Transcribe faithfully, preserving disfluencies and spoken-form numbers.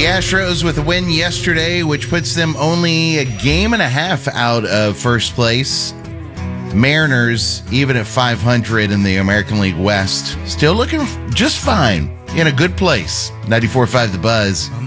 Astros with a win yesterday, which puts them only a game and a half out of first place. Mariners, even at five hundred in the American League West, still looking just fine, in a good place. ninety-four point five The Buzz.